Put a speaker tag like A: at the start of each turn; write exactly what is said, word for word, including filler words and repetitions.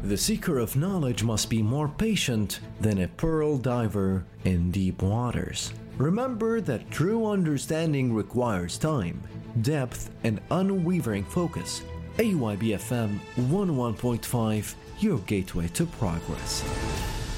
A: The seeker of knowledge must be more patient than a pearl diver in deep waters. Remember that true understanding requires time, depth, and unwavering focus. A Y B F M one oh one point five, your gateway to progress.